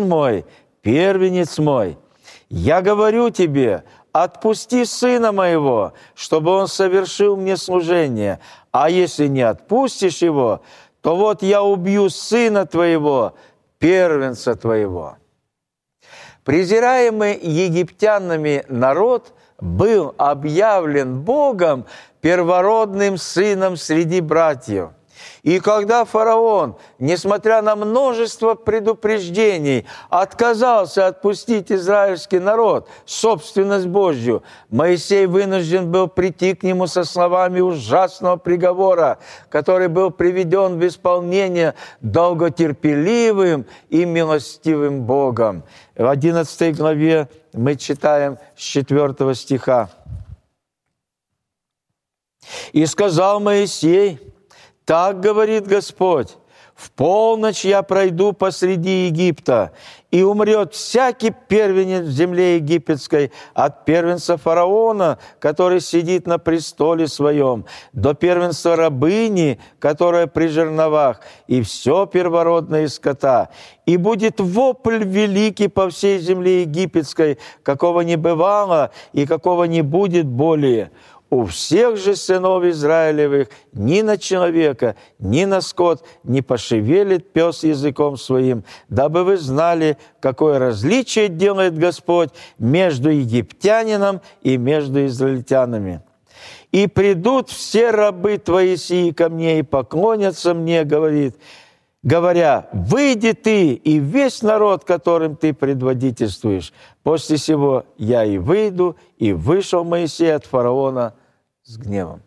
мой, первенец мой. Я говорю тебе, отпусти сына моего, чтобы он совершил мне служение. А если не отпустишь его, то вот я убью сына твоего, первенца твоего». Презираемый египтянами народ был объявлен Богом первородным сыном среди братьев. И когда фараон, несмотря на множество предупреждений, отказался отпустить израильский народ, собственность Божью, Моисей вынужден был прийти к нему со словами ужасного приговора, который был приведен в исполнение долготерпеливым и милостивым Богом. В 11 главе мы читаем с 4 стиха. «И сказал Моисей: так говорит Господь, в полночь я пройду посреди Египта, и умрет всякий первенец в земле египетской, от первенца фараона, который сидит на престоле своем, до первенца рабыни, которая при жерновах, и все первородное из скота. И будет вопль великий по всей земле египетской, какого не бывало и какого не будет более. У всех же сынов Израилевых ни на человека, ни на скот не пошевелит пес языком своим, дабы вы знали, какое различие делает Господь между египтянином и между израильтянами. И придут все рабы твои сии ко мне и поклонятся мне, говоря: выйди ты и весь народ, которым ты предводительствуешь. После сего я и выйду, и вышел Моисей от фараона с гневом».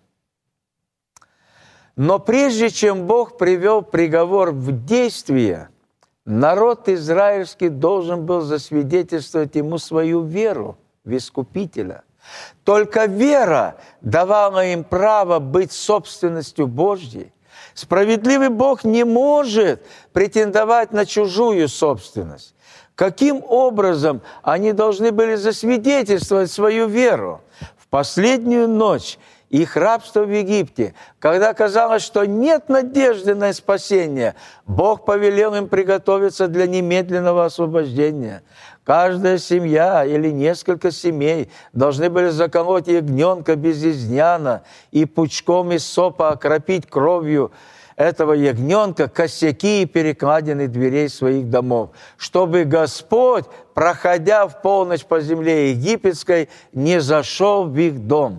Но прежде чем Бог привел приговор в действие, народ израильский должен был засвидетельствовать ему свою веру в Искупителя. Только вера давала им право быть собственностью Божьей. Справедливый Бог не может претендовать на чужую собственность. Каким образом они должны были засвидетельствовать свою веру? В последнюю ночь их рабства в Египте, когда казалось, что нет надежды на спасение, Бог повелел им приготовиться для немедленного освобождения. Каждая семья или несколько семей должны были заколоть ягненка без изъяна и пучком из сопа окропить кровью этого ягненка косяки и перекладины дверей своих домов, чтобы Господь, проходя в полночь по земле египетской, не зашел в их дом.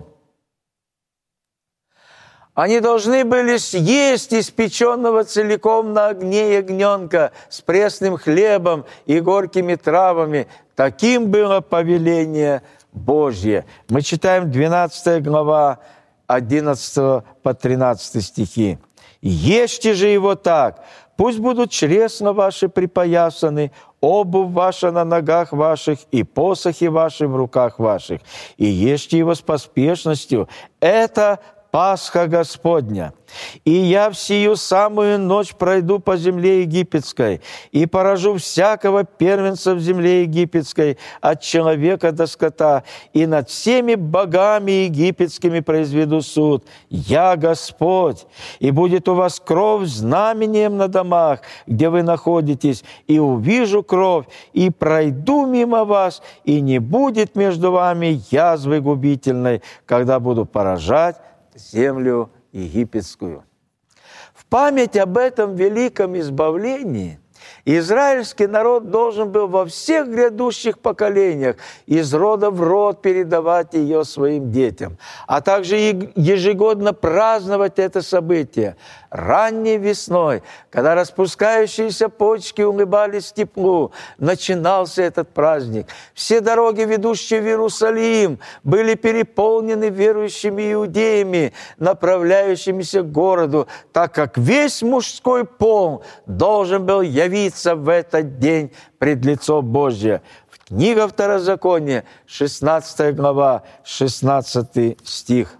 Они должны были съесть испеченного целиком на огне ягненка с пресным хлебом и горькими травами. Таким было повеление Божье. Мы читаем 12 глава, 11 по 13 стихи. «Ешьте же его так, пусть будут чресла ваши припоясаны, обувь ваша на ногах ваших и посохи ваши в руках ваших, и ешьте его с поспешностью. Это Пасха Господня. И я в сию самую ночь пройду по земле египетской и поражу всякого первенца в земле египетской, от человека до скота, и над всеми богами египетскими произведу суд. Я Господь, и будет у вас кровь знамением на домах, где вы находитесь, и увижу кровь, и пройду мимо вас, и не будет между вами язвы губительной, когда буду поражать землю египетскую». В память об этом великом избавлении израильский народ должен был во всех грядущих поколениях из рода в род передавать ее своим детям, а также ежегодно праздновать это событие. Ранней весной, когда распускающиеся почки улыбались теплу, начинался этот праздник. Все дороги, ведущие в Иерусалим, были переполнены верующими иудеями, направляющимися к городу, так как весь мужской пол должен был явиться в этот день пред лицо Божье. Книга Второзакония, 16 глава, 16 стих.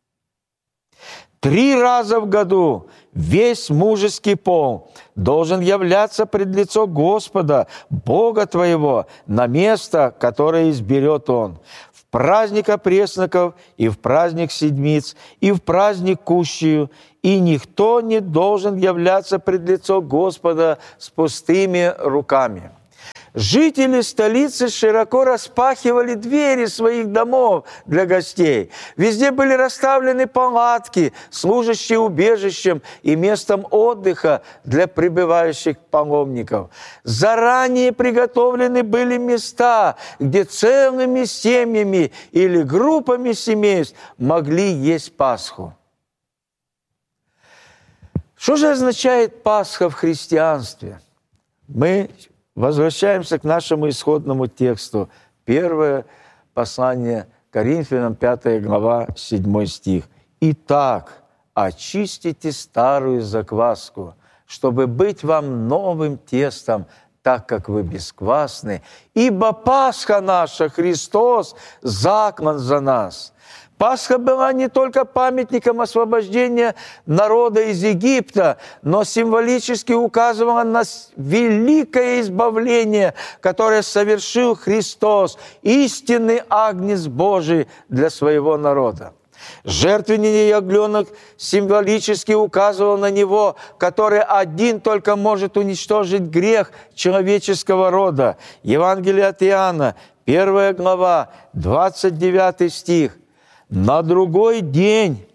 3 раза в году весь мужеский пол должен являться пред лицо Господа, Бога твоего, на место, которое изберет Он. В праздник опресноков, и в праздник седмиц, и в праздник кущию, и никто не должен являться пред лицо Господа с пустыми руками. Жители столицы широко распахивали двери своих домов для гостей. Везде были расставлены палатки, служащие убежищем и местом отдыха для прибывающих паломников. Заранее приготовлены были места, где целыми семьями или группами семейств могли есть Пасху. Что же означает Пасха в христианстве? Мы возвращаемся к нашему исходному тексту. Первое послание Коринфянам, 5 глава, 7 стих. «Итак, очистите старую закваску, чтобы быть вам новым тестом, так как вы бесквасны, ибо Пасха наша, Христос, заклан за нас». Пасха была не только памятником освобождения народа из Египта, но символически указывала на великое избавление, которое совершил Христос, истинный Агнец Божий для своего народа. Жертвенный ягненок символически указывал на Него, который один только может уничтожить грех человеческого рода. Евангелие от Иоанна, 1 глава, 29 стих. «На другой день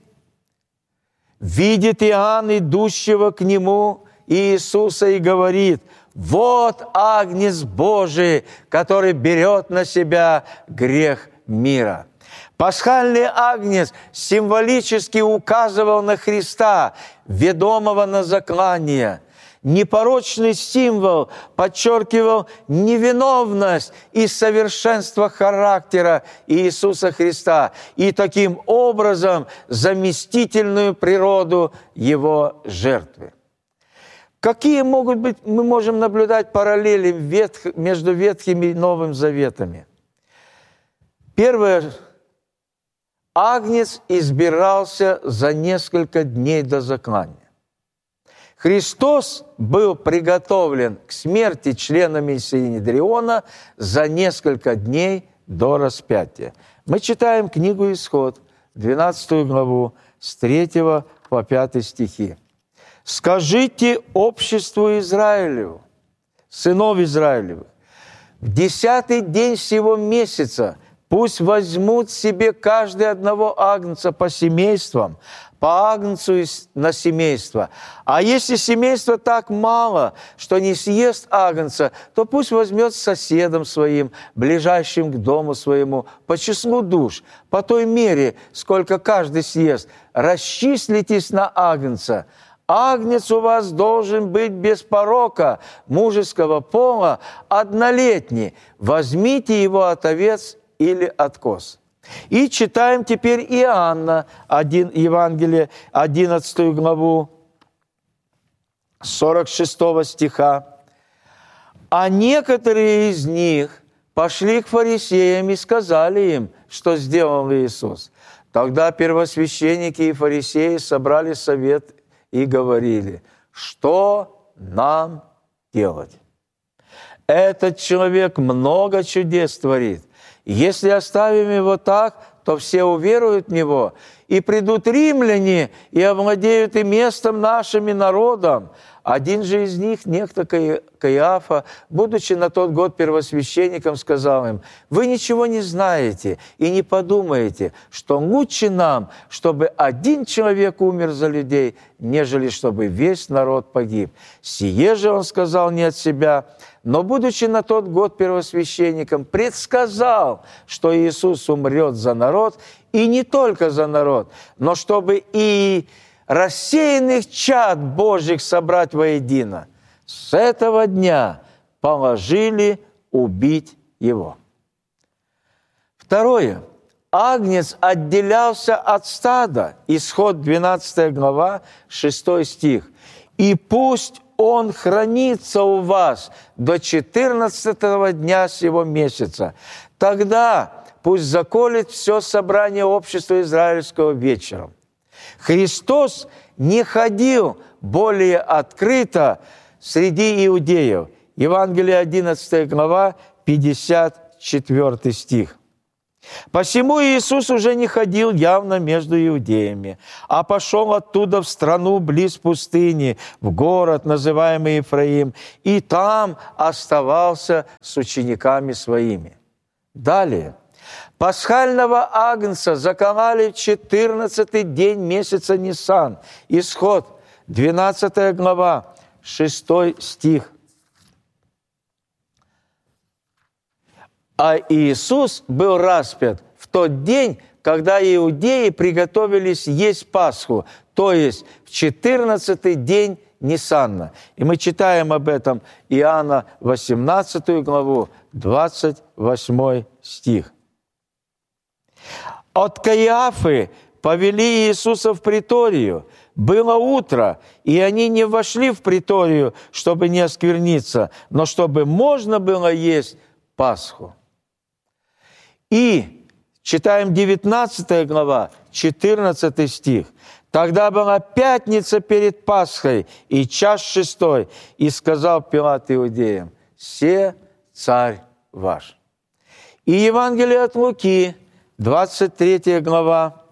видит Иоанн идущего к нему Иисуса и говорит: вот Агнец Божий, который берет на себя грех мира». Пасхальный агнец символически указывал на Христа, ведомого на заклание. Непорочный символ подчеркивал невиновность и совершенство характера Иисуса Христа и таким образом заместительную природу Его жертвы. Какие могут быть, мы можем наблюдать параллели между Ветхим и Новым Заветами? Первое. Агнец избирался за несколько дней до заклания. Христос был приготовлен к смерти членами Синедриона за несколько дней до распятия. Мы читаем книгу «Исход», 12 главу, с 3 по 5 стихи. «Скажите обществу Израилеву, сынов Израилевых, в 10-й день сего месяца пусть возьмут себе каждый одного агнца по семействам, по агнцу на семейство. А если семейство так мало, что не съест агнца, то пусть возьмет с соседом своим, ближайшим к дому своему, по числу душ, по той мере, сколько каждый съест. Расчислитесь на агнца. Агнец у вас должен быть без порока, мужеского пола, однолетний. Возьмите его от овец или от коз». И читаем теперь Иоанна, Евангелие, 11 главу, 46 стиха. «А некоторые из них пошли к фарисеям и сказали им, что сделал Иисус. Тогда первосвященники и фарисеи собрали совет и говорили: что нам делать? Этот человек много чудес творит. Если оставим его так, то все уверуют в него, и придут римляне и овладеют и местом нашим, и народом. Один же из них, некто Каиафа, будучи на тот год первосвященником, сказал им: вы ничего не знаете и не подумаете, что лучше нам, чтобы один человек умер за людей, нежели чтобы весь народ погиб. Сие же он сказал не от себя, но, будучи на тот год первосвященником, предсказал, что Иисус умрет за народ, и не только за народ, но чтобы и рассеянных чад Божьих собрать воедино. С этого дня положили убить его». Второе. Агнец отделялся от стада. Исход 12 глава, 6 стих. «И пусть он хранится у вас до 14 дня сего месяца. Тогда пусть заколет все собрание общества израильского вечером». Христос не ходил более открыто среди иудеев. Евангелие 11 глава, 54 стих. Посему Иисус уже не ходил явно между иудеями, а пошел оттуда в страну близ пустыни, в город, называемый Ефраим, и там оставался с учениками своими. Далее. Пасхального агнца закололи в 14-й день месяца Нисан. Исход, 12 глава, 6 стих. А Иисус был распят в тот день, когда иудеи приготовились есть Пасху, то есть в 14-й день Нисана. И мы читаем об этом Иоанна 18 главу, 28 стих. От Каиафы повели Иисуса в приторию. Было утро, и они не вошли в приторию, чтобы не оскверниться, но чтобы можно было есть Пасху. И читаем 19 глава, 14 стих. «Тогда была пятница перед Пасхой, и час 6, и сказал Пилат иудеям: се царь ваш». И Евангелие от Луки, 23 глава,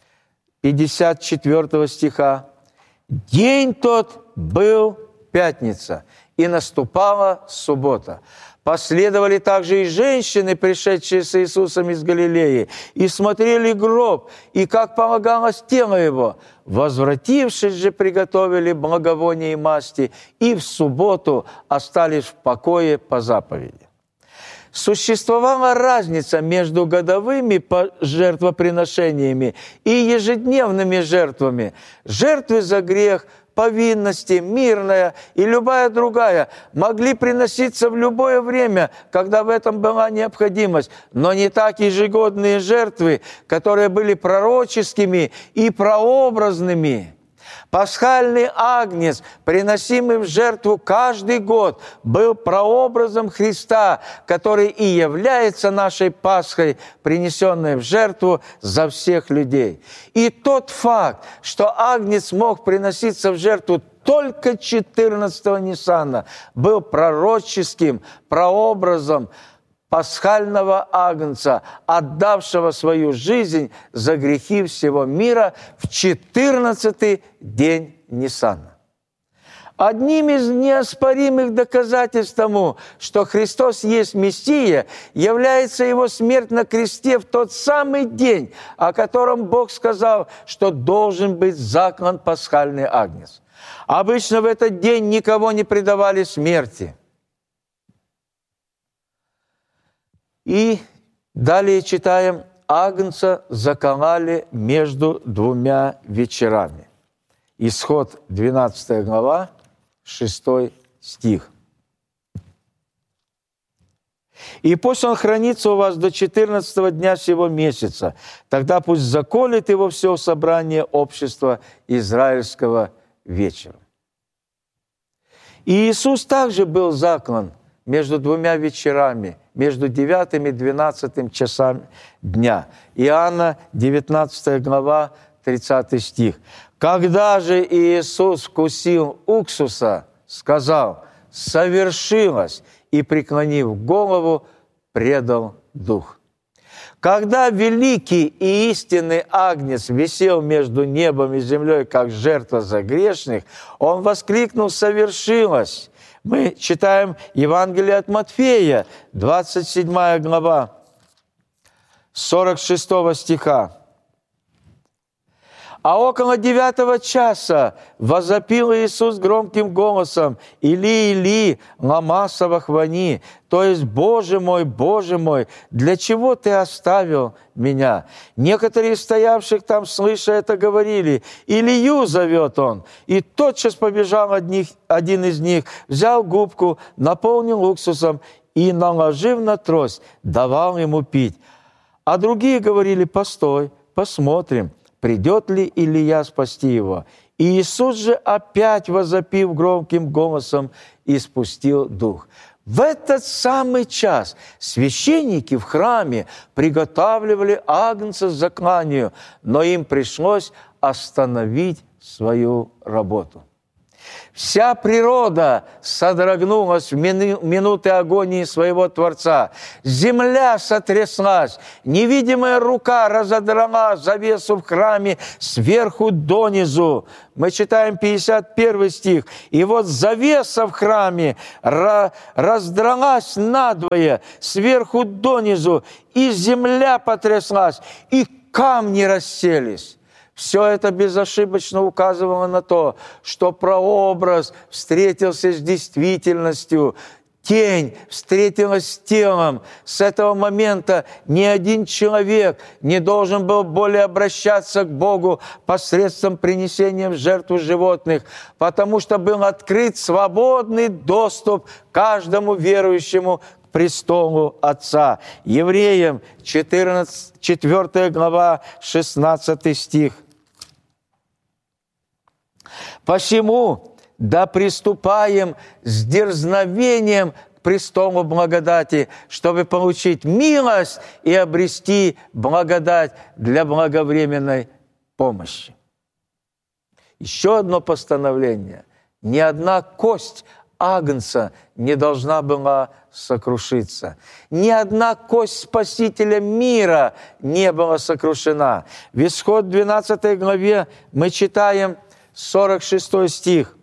54 стиха. «День тот был пятница, и наступала суббота. Последовали также и женщины, пришедшие с Иисусом из Галилеи, и смотрели гроб, и, как полагалось, тело его. Возвратившись же, приготовили благовония и масти, и в субботу остались в покое по заповеди». Существовала разница между годовыми жертвоприношениями и ежедневными жертвами. Жертвы за грех, повинности, мирная и любая другая могли приноситься в любое время, когда в этом была необходимость, но не так ежегодные жертвы, которые были пророческими и прообразными. Пасхальный агнец, приносимый в жертву каждый год, был прообразом Христа, который и является нашей Пасхой, принесенной в жертву за всех людей. И тот факт, что агнец мог приноситься в жертву только 14-го Нисана, был пророческим прообразом пасхального агнца, отдавшего свою жизнь за грехи всего мира в 14-й день Нисана. Одним из неоспоримых доказательств тому, что Христос есть Мессия, является Его смерть на кресте в тот самый день, о котором Бог сказал, что должен быть заклан пасхальный агнец. Обычно в этот день никого не предавали смерти. И далее читаем: агнца закололи между двумя вечерами. Исход, 12 глава, 6 стих. «И пусть он хранится у вас до 14-го дня сего месяца, тогда пусть заколет его все собрание общества израильского вечером». И Иисус также был заклан между двумя вечерами, между 9 и 12 часами дня. Иоанна, 19 глава, 30 стих. «Когда же Иисус вкусил уксуса, сказал: совершилось, и, преклонив голову, предал дух». Когда великий и истинный агнец висел между небом и землей, как жертва за грешных, он воскликнул: «Совершилось». Мы читаем Евангелие от Матфея, 27 глава, 46 стиха. «А около 9 часа возопил Иисус громким голосом: Или, Или, лама савахвани, то есть: Боже мой, для чего Ты оставил меня? Некоторые стоявших там, слыша это, говорили: Илью зовет он. И тотчас побежал один из них, взял губку, наполнил уксусом и, наложив на трость, давал ему пить. А другие говорили: Постой, посмотрим, придет ли Илия спасти его. И Иисус же, опять возопив громким голосом, испустил дух». В этот самый час священники в храме приготавливали агнца к закланию, но им пришлось остановить свою работу. Вся природа содрогнулась в минуты агонии своего Творца. Земля сотряслась, невидимая рука разодрала завесу в храме сверху донизу. Мы читаем 51 стих. И вот завеса в храме раздралась надвое, сверху донизу, и земля потряслась, и камни расселись. Все это безошибочно указывало на то, что прообраз встретился с действительностью, тень встретилась с телом. С этого момента ни один человек не должен был более обращаться к Богу посредством принесения в жертву животных, потому что был открыт свободный доступ каждому верующему к престолу Отца. Евреям 4 глава, 16 стих. «Посему да приступаем с дерзновением к престолу благодати, чтобы получить милость и обрести благодать для благовременной помощи». Еще одно постановление. Ни одна кость агнца не должна была сокрушиться. Ни одна кость Спасителя мира не была сокрушена. В Исход 12 главе мы читаем 46 стих.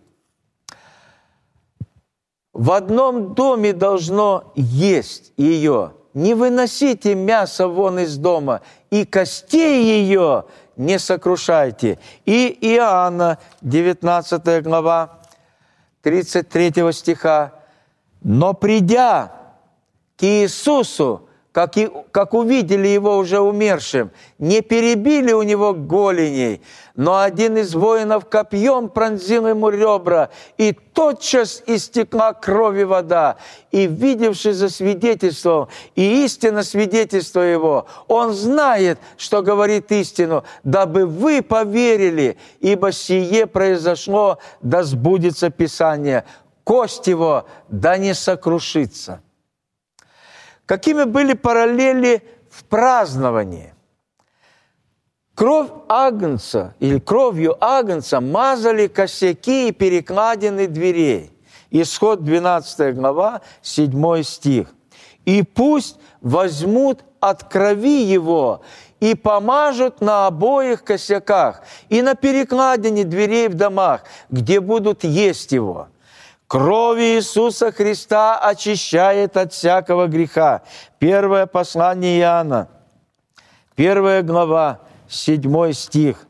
«В одном доме должно есть ее. Не выносите мясо вон из дома, и костей ее не сокрушайте». И Иоанна, 19 глава, 33 стиха. «Но придя к Иисусу, как увидели его уже умершим, не перебили у него голеней, но один из воинов копьем пронзил ему ребра, и тотчас истекла кровь и вода. И, видевший засвидетельствовал, и истинно свидетельство его, он знает, что говорит истину, дабы вы поверили, ибо сие произошло, да сбудется Писание. Кость его да не сокрушится». Какими были параллели в праздновании? Кровь агнца или кровью агнца мазали косяки и перекладины дверей. Исход 12 глава, 7 стих. «И пусть возьмут от крови его и помажут на обоих косяках и на перекладине дверей в домах, где будут есть его. Кровь Иисуса Христа очищает от всякого греха». Первое послание Иоанна, 1 глава, 7 стих.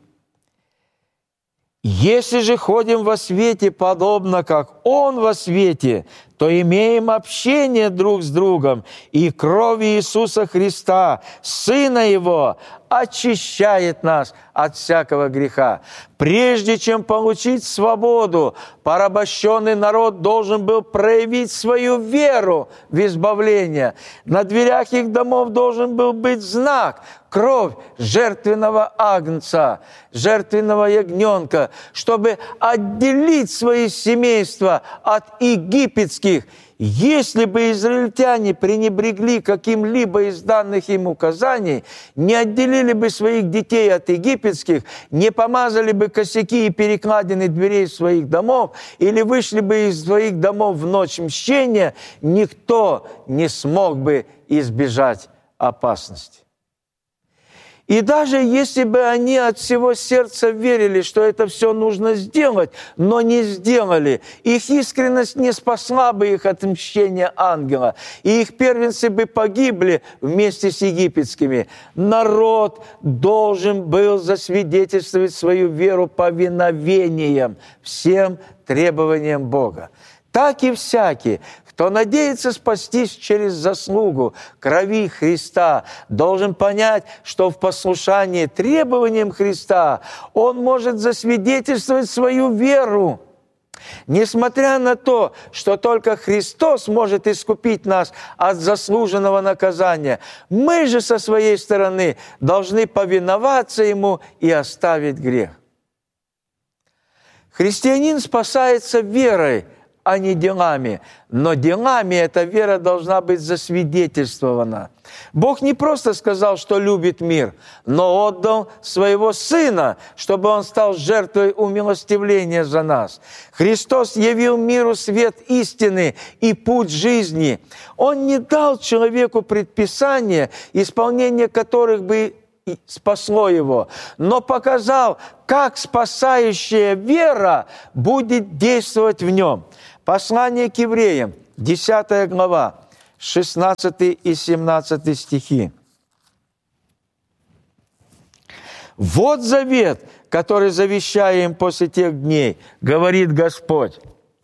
«Если же ходим во свете, подобно как Он во свете, то имеем общение друг с другом, и кровь Иисуса Христа, Сына Его, очищает нас от всякого греха». Прежде чем получить свободу, порабощенный народ должен был проявить свою веру в избавление. На дверях их домов должен был быть знак – кровь жертвенного агнца, жертвенного ягненка, чтобы отделить свои семейства от египетских. Если бы израильтяне пренебрегли каким-либо из данных им указаний, не отделили бы своих детей от египетских, не помазали бы косяки и перекладины дверей своих домов, или вышли бы из своих домов в ночь мщения, никто не смог бы избежать опасности. И даже если бы они от всего сердца верили, что это все нужно сделать, но не сделали, их искренность не спасла бы их от мщения ангела, и их первенцы бы погибли вместе с египетскими. Народ должен был засвидетельствовать свою веру повиновением всем требованиям Бога. Так и всякий, кто надеется спастись через заслугу крови Христа, должен понять, что в послушании требованиям Христа он может засвидетельствовать свою веру. Несмотря на то, что только Христос может искупить нас от заслуженного наказания, мы же со своей стороны должны повиноваться Ему и оставить грех. Христианин спасается верой, а не делами. Но делами эта вера должна быть засвидетельствована. Бог не просто сказал, что любит мир, но отдал Своего Сына, чтобы Он стал жертвой умилостивления за нас. Христос явил миру свет истины и путь жизни. Он не дал человеку предписания, исполнение которых бы спасло его, но показал, как спасающая вера будет действовать в нем. Послание к евреям, 10 глава, 16 и 17 стихи. «Вот завет, который завещаю им после тех дней, говорит Господь.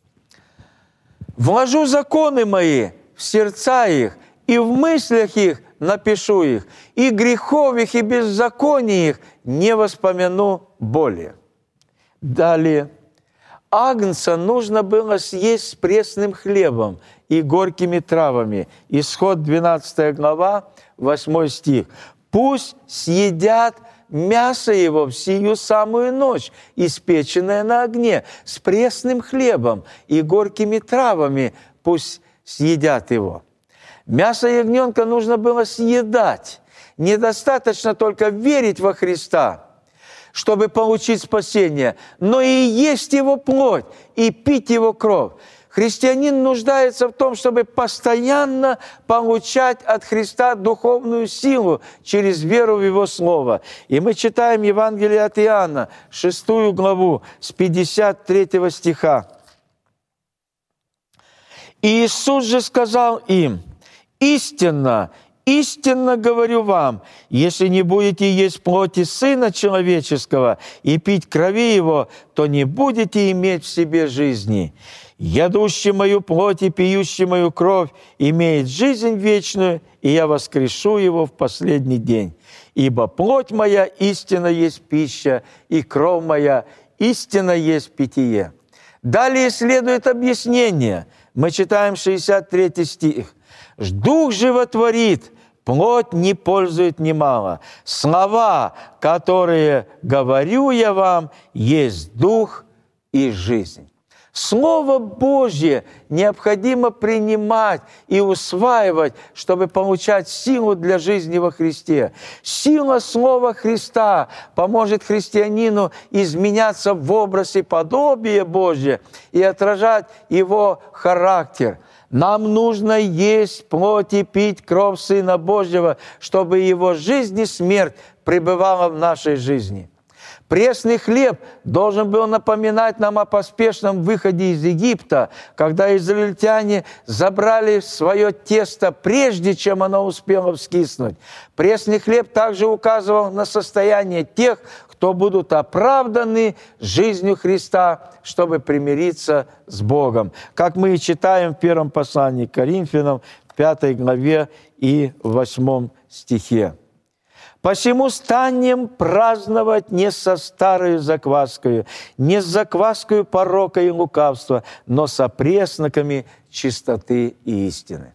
Вложу законы мои в сердца их, и в мыслях их напишу их, и грехов их, и беззаконий их не воспомяну более». Далее. «Агнца нужно было съесть с пресным хлебом и горькими травами». Исход 12 глава, 8 стих. «Пусть съедят мясо его в сию самую ночь, испеченное на огне, с пресным хлебом и горькими травами пусть съедят его». Мясо ягненка нужно было съедать. Недостаточно только верить во Христа, чтобы получить спасение, но и есть Его плоть, и пить Его кровь. Христианин нуждается в том, чтобы постоянно получать от Христа духовную силу через веру в Его Слово. И мы читаем Евангелие от Иоанна, 6 главу, с 53 стиха. «И Иисус же сказал им: истинно, истинно говорю вам, если не будете есть плоти Сына Человеческого и пить крови Его, то не будете иметь в себе жизни. Ядущий мою плоть и пьющий мою кровь имеет жизнь вечную, и я воскрешу его в последний день. Ибо плоть моя истинно есть пища, и кровь моя истинно есть питье». Далее следует объяснение. Мы читаем 63 стих. «Дух животворит, плоть не пользует немало. Слова, которые говорю я вам, есть дух и жизнь». Слово Божье необходимо принимать и усваивать, чтобы получать силу для жизни во Христе. Сила Слова Христа поможет христианину изменяться в образе подобия Божье и отражать Его характер. Нам нужно есть плоть и пить кровь Сына Божьего, чтобы Его жизнь и смерть пребывала в нашей жизни. Пресный хлеб должен был напоминать нам о поспешном выходе из Египта, когда израильтяне забрали свое тесто, прежде чем оно успело вскиснуть. Пресный хлеб также указывал на состояние тех, кто будут оправданы жизнью Христа, чтобы примириться с Богом. Как мы и читаем в первом послании к Коринфянам, 5 главе и 8 стихе. «Посему станем праздновать не со старою закваскою, не с закваскою порока и лукавства, но со пресноками чистоты и истины».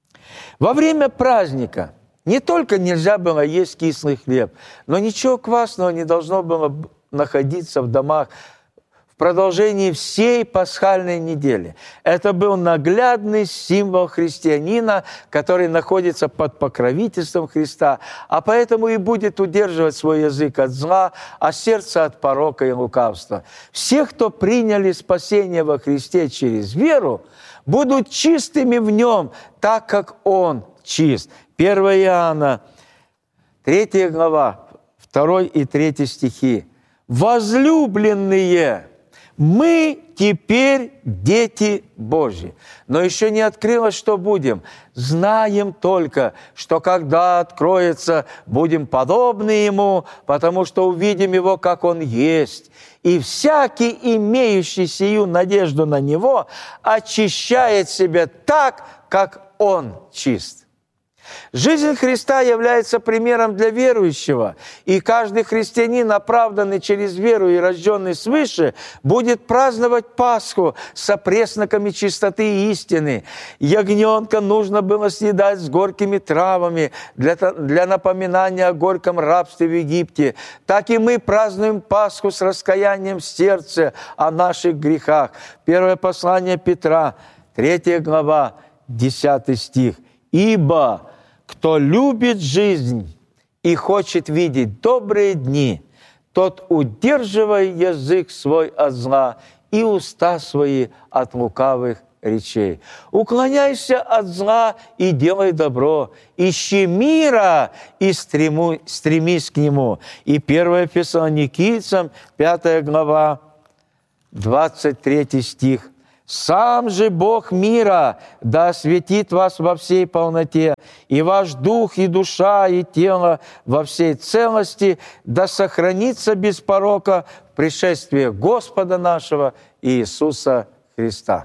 Во время праздника не только нельзя было есть кислый хлеб, но ничего квасного не должно было находиться в домах в продолжении всей пасхальной недели. Это был наглядный символ христианина, который находится под покровительством Христа, а поэтому и будет удерживать свой язык от зла, а сердце от порока и лукавства. Все, кто приняли спасение во Христе через веру, будут чистыми в Нем, так как Он чист. 1 Иоанна, 3 глава, 2 и 3 стихи. «Возлюбленные, мы теперь дети Божьи, но еще не открылось, что будем. Знаем только, что когда откроется, будем подобны Ему, потому что увидим Его, как Он есть. И всякий, имеющий сию надежду на Него, очищает себя так, как Он чист». Жизнь Христа является примером для верующего, и каждый христианин, оправданный через веру и рожденный свыше, будет праздновать Пасху с пресноками чистоты и истины. Ягненка нужно было съедать с горькими травами для напоминания о горьком рабстве в Египте. Так и мы празднуем Пасху с раскаянием в сердце о наших грехах. Первое послание Петра, 3 глава, 10 стих. «Ибо кто любит жизнь и хочет видеть добрые дни, тот удерживай язык свой от зла и уста свои от лукавых речей. Уклоняйся от зла и делай добро, ищи мира и стремись к нему». И 1 Фессалоникийцам, 5 глава, 23 стих. «Сам же Бог мира да осветит вас во всей полноте, и ваш дух, и душа, и тело во всей целости да сохранится без порока в пришествии Господа нашего Иисуса Христа».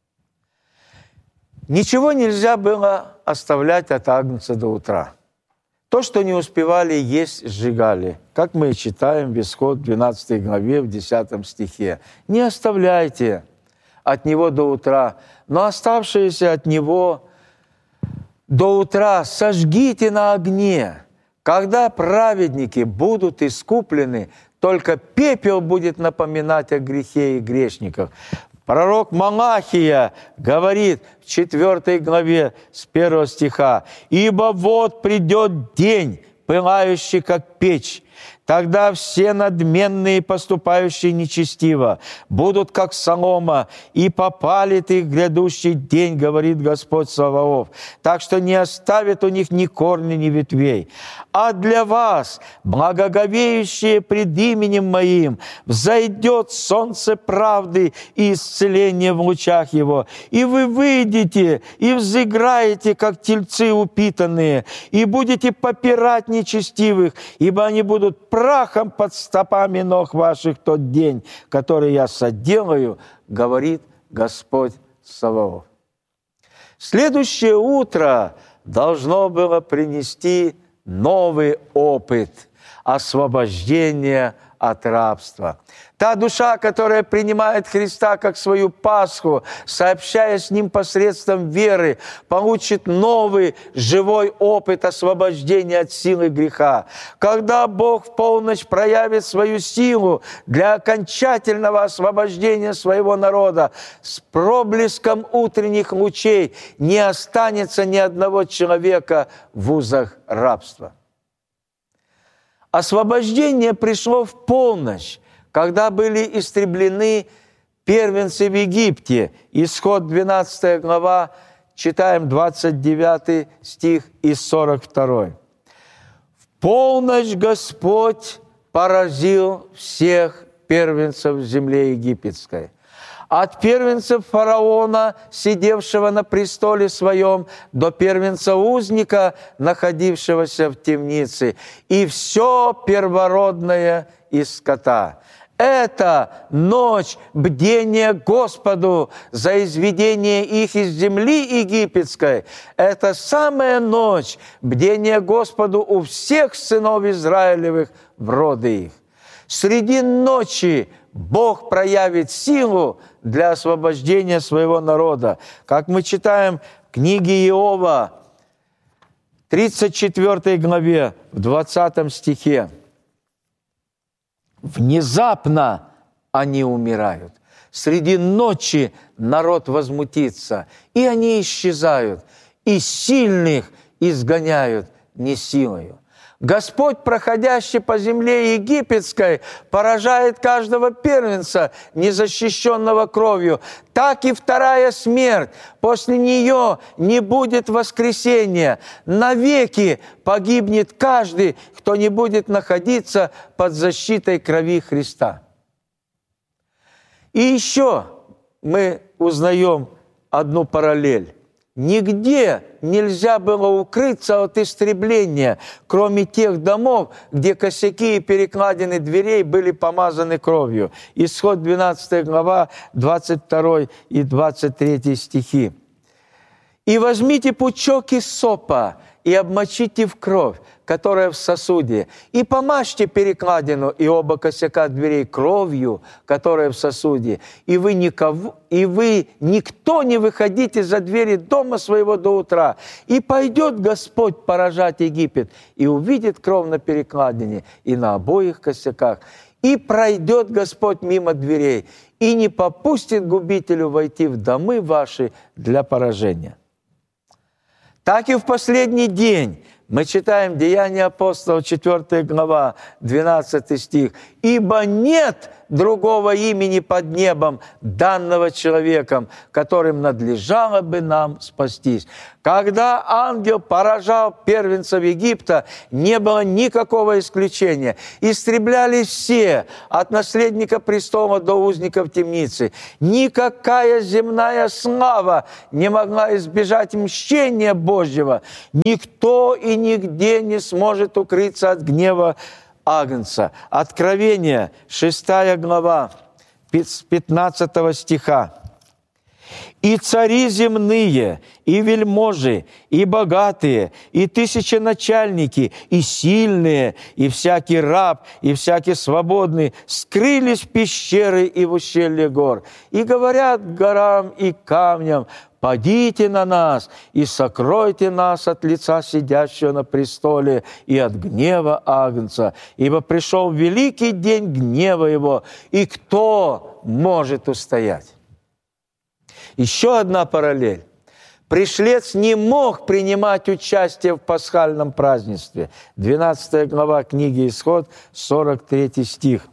Ничего нельзя было оставлять от Агнца до утра. То, что не успевали есть, сжигали, как мы читаем в Исход 12 главе в 10 стихе. «Не оставляйте от него до утра, но оставшиеся от него до утра сожгите на огне. Когда праведники будут искуплены, только пепел будет напоминать о грехе и грешниках». Пророк Малахия говорит в 4 главе с 1 стиха: «Ибо вот придет день, пылающий, как печь, тогда все надменные, поступающие нечестиво, будут как солома, и попалит их грядущий день, говорит Господь Саваоф, так что не оставит у них ни корня, ни ветвей. А для вас, благоговеющие пред именем Моим, взойдет солнце правды и исцеления в лучах его, и вы выйдете и взыграете, как тельцы упитанные, и будете попирать нечестивых, ибо они будут прахом под стопами ног ваших тот день, который я соделаю, говорит Господь Саваоф». Следующее утро должно было принести новый опыт освобождения от рабства. Та душа, которая принимает Христа как свою Пасху, сообщая с Ним посредством веры, получит новый живой опыт освобождения от силы греха. Когда Бог в полночь проявит свою силу для окончательного освобождения своего народа, с проблеском утренних лучей не останется ни одного человека в узах рабства. Освобождение пришло в полночь, когда были истреблены первенцы в Египте. Исход 12 глава, читаем 29 стих и 42. «В полночь Господь поразил всех первенцев в земле египетской, от первенцев фараона, сидевшего на престоле своем, до первенца узника, находившегося в темнице, и все первородное из скота». Это ночь бдения Господу за изведение их из земли египетской. Это самая ночь бдения Господу у всех сынов Израилевых в роды их. Среди ночи Бог проявит силу для освобождения своего народа. Как мы читаем в книге Иова, 34 главе, в 20 стихе. «Внезапно они умирают. Среди ночи народ возмутится, и они исчезают, и сильных изгоняют не силою». Господь, проходящий по земле египетской, поражает каждого первенца, незащищенного кровью. Так и вторая смерть. После нее не будет воскресения. Навеки погибнет каждый, кто не будет находиться под защитой крови Христа. И еще мы узнаем одну параллель. Нигде нельзя было укрыться от истребления, кроме тех домов, где косяки и перекладины дверей были помазаны кровью. Исход 12 глава, 22 и 23 стихи. И возьмите пучок иссопа и обмочите в кровь, которая в сосуде, и помажьте перекладину и оба косяка дверей кровью, которая в сосуде, и вы никто не выходите за двери дома своего до утра. И пойдет Господь поражать Египет, и увидит кровь на перекладине и на обоих косяках. И пройдет Господь мимо дверей, и не попустит губителю войти в домы ваши для поражения. Так и в последний день мы читаем Деяния апостолов, 4 глава, 12 стих. «Ибо нет другого имени под небом, данного человеком, которым надлежало бы нам спастись». Когда ангел поражал первенцев Египта, не было никакого исключения. Истреблялись все, от наследника престола до узников темницы. Никакая земная слава не могла избежать мщения Божьего. Никто и нигде не сможет укрыться от гнева Агнца. Откровение, 6 глава, с 15 стиха. «И цари земные, и вельможи, и богатые, и тысяченачальники, и сильные, и всякий раб, и всякий свободный скрылись в пещеры и в ущелье гор, и говорят горам и камням: падите на нас и сокройте нас от лица сидящего на престоле и от гнева Агнца, ибо пришел великий день гнева его, и кто может устоять?» Еще одна параллель. Пришлец не мог принимать участие в пасхальном празднестве. 12 глава книги Исход, 43 стих.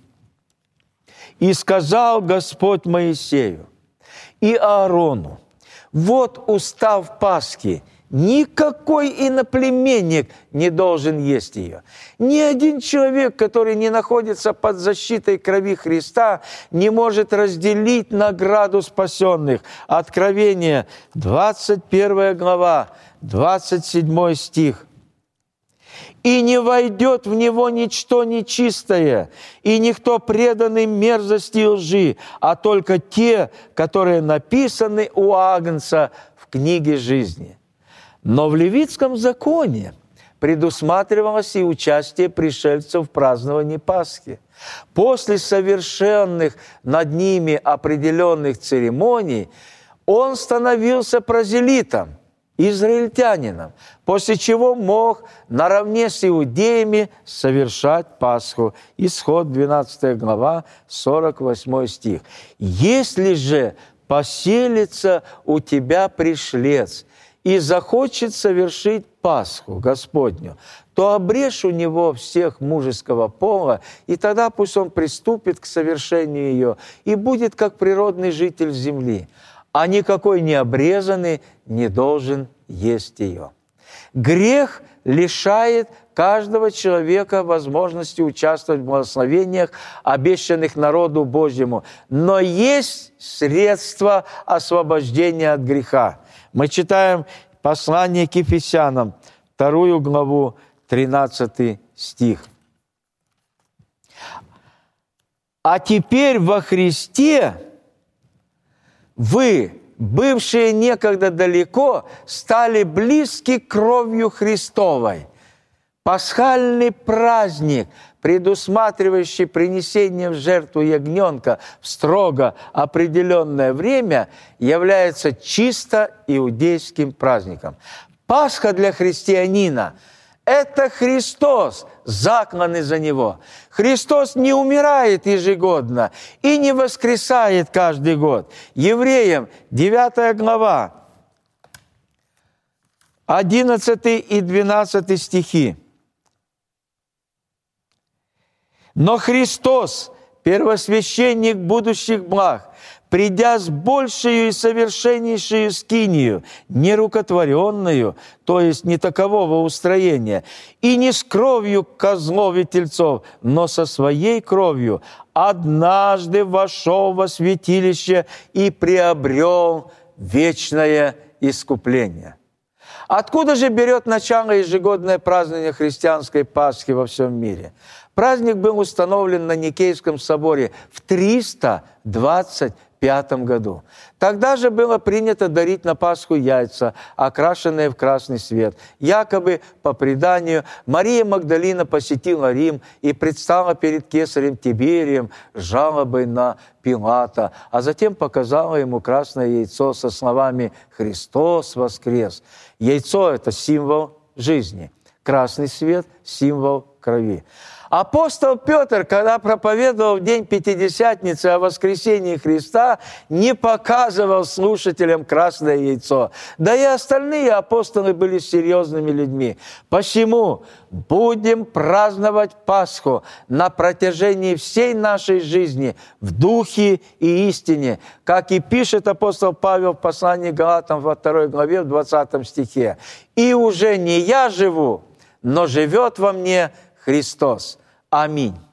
«И сказал Господь Моисею и Аарону: вот устав Пасхи, никакой иноплеменник не должен есть ее. Ни один человек, который не находится под защитой крови Христа, не может разделить награду спасенных». Откровение, 21 глава, 27 стих. «И не войдет в него ничто нечистое, и никто преданный мерзости и лжи, а только те, которые написаны у Агнца в книге жизни». Но в левитском законе предусматривалось и участие пришельцев в праздновании Пасхи. После совершенных над ними определенных церемоний он становился прозелитом, израильтянином, после чего мог наравне с иудеями совершать Пасху. Исход, 12 глава, 48 стих. «Если же поселится у тебя пришлец и захочет совершить Пасху Господню, то обрежь у него всех мужеского пола, и тогда пусть он приступит к совершению ее и будет как природный житель земли, а никакой необрезанный не должен есть ее». Грех лишает каждого человека возможности участвовать в благословениях, обещанных народу Божьему, но есть средства освобождения от греха. Мы читаем послание к Ефесянам, 2 главу, 13 стих. «А теперь во Христе вы, бывшие некогда далеко, стали близки кровью Христовой». Пасхальный праздник, предусматривающий принесение в жертву ягненка в строго определенное время, является чисто иудейским праздником. Пасха для христианина – это Христос, закланный за Него. Христос не умирает ежегодно и не воскресает каждый год. Евреям, 9 глава, 11 и 12 стихи. «Но Христос, первосвященник будущих благ, придя с большей и совершеннейшей скинию, нерукотворенную, то есть не такового устроения, и не с кровью козлов и тельцов, но со своей кровью, однажды вошел во святилище и приобрел вечное искупление». Откуда же берет начало ежегодное празднование христианской Пасхи во всем мире? Праздник был установлен на Никейском соборе в 325 5 году. Тогда же было принято дарить на Пасху яйца, окрашенные в красный цвет. Якобы, по преданию, Мария Магдалина посетила Рим и предстала перед кесарем Тиберием с жалобой на Пилата, а затем показала ему красное яйцо со словами «Христос воскрес». Яйцо – это символ жизни, красный цвет – символ крови. Апостол Петр, когда проповедовал в день Пятидесятницы о воскресении Христа, не показывал слушателям красное яйцо. Да и остальные апостолы были серьезными людьми. Посему будем праздновать Пасху на протяжении всей нашей жизни в духе и истине, как и пишет апостол Павел в послании к Галатам во 2 главе, в 20 стихе. «И уже не я живу, но живет во мне Христос». Аминь.